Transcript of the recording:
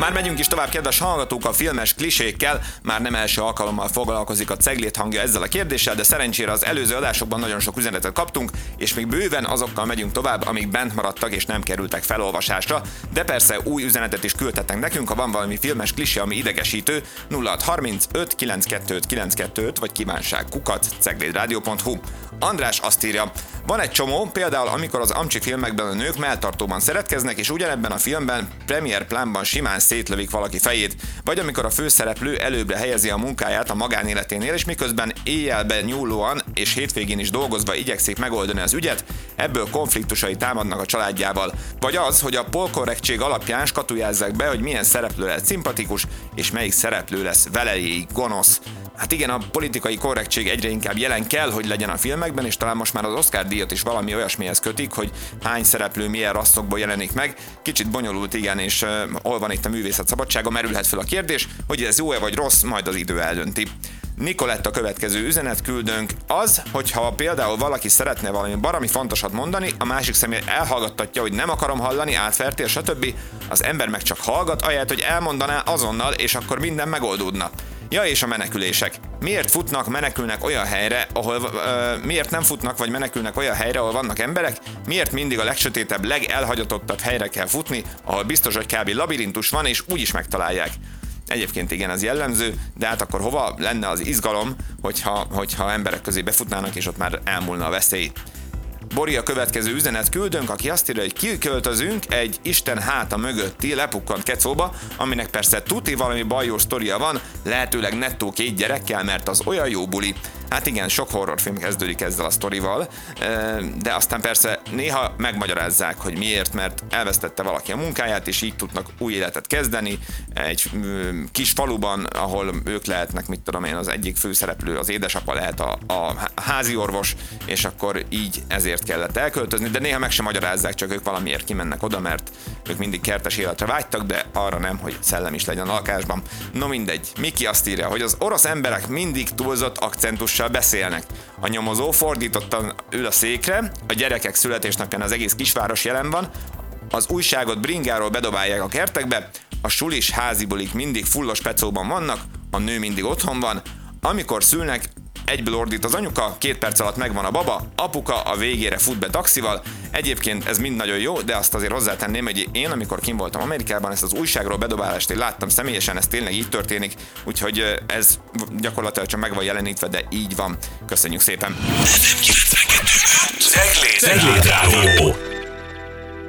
Már megyünk is tovább, kedves hallgatók, a filmes klisékkel. Már nem első alkalommal foglalkozik a Ceglét hangja ezzel a kérdéssel, de szerencsére az előző adásokban nagyon sok üzenetet kaptunk, és még bőven azokkal megyünk tovább, amik bent maradtak és nem kerültek felolvasásra. De persze új üzenetet is küldhetnek nekünk, ha van valami filmes klisé, ami idegesítő. 0635 925 925 vagy kívánság@ceglédradio.hu. András azt írja: van egy csomó, például amikor az amcsi filmekben a nők melltartóban szeretkeznek, és ugyanebben a filmben premier plánban simán szétlövik valaki fejét, vagy amikor a főszereplő előbbre helyezi a munkáját a magánéleténél, és miközben éjjelben nyúlóan és hétvégén is dolgozva igyekszik megoldani az ügyet, ebből konfliktusai támadnak a családjával. Vagy az, hogy a polkorrektség alapján skatujázzák be, hogy milyen szereplő lesz szimpatikus, és melyik szereplő lesz veleléig gonosz. Hát igen, a politikai korrektség egyre inkább jelen kell, hogy legyen a filmekben, és talán most már az Oscar-díjat is valami olyasmihez kötik, hogy hány szereplő milyen rasszokból jelenik meg. Kicsit bonyolult, igen, és hol van itt a művészet szabadsága, merülhet fel a kérdés, hogy ez jó-e vagy rossz, majd az idő eldönti. Nikoletta következő üzenet küldünk: az, hogyha például valaki szeretne valami baromi fontosat mondani, a másik személy elhallgattatja, hogy nem akarom hallani, átvertél, stb. Az ember meg csak hallgat, ahelyett, hogy elmondaná azonnal, és akkor minden megoldódna. Ja, és a menekülések. Miért futnak, menekülnek olyan helyre, miért nem futnak vagy menekülnek olyan helyre, ahol vannak emberek? Miért mindig a legsötétebb, legelhagyatottabb helyre kell futni, ahol biztos, hogy kb. Labirintus van, és úgyis megtalálják? Egyébként igen, ez jellemző, de hát akkor hova lenne az izgalom, hogyha emberek közé befutnának, és ott már elmúlna a veszély? Bori a következő üzenet küldünk, aki azt írja, hogy kiköltözünk egy Isten háta mögötti lepukkant kecóba, aminek persze tuti valami bajós sztoria van, lehetőleg nettó 2 gyerekkel, mert az olyan jó buli. Hát igen, sok horrorfilm kezdődik ezzel a sztorival, de aztán persze néha megmagyarázzák, hogy miért, mert elvesztette valaki a munkáját, és így tudnak új életet kezdeni egy kis faluban, ahol ők lehetnek, mit tudom én, az egyik főszereplő, az édesapa lehet a házi orvos, és akkor így ezért kellett elköltözni, de néha meg sem magyarázzák, csak ők valamiért kimennek oda, mert ők mindig kertes életre vágytak, de arra nem, hogy szellem is legyen a lakásban. No mindegy, Miki azt írja, hogy az orosz emberek mindig túlzott akcentussal beszélnek. A nyomozó fordítottan ül a székre, a gyerekek születésnapján az egész kisváros jelen van, az újságot bringáról bedobálják a kertekbe, a sulis házibulik mindig fullos pecóban vannak, a nő mindig otthon van, amikor szülnek, egyből ordít az anyuka, 2 perc alatt megvan a baba, apuka a végére fut be taxival. Egyébként ez mind nagyon jó, de azt azért hozzátenném, hogy én, amikor kim voltam Amerikában, ezt az újságról bedobálást én láttam személyesen, ez tényleg így történik, úgyhogy ez gyakorlatilag csak meg van jelenítve, de így van. Köszönjük szépen! Ceglét Rádió.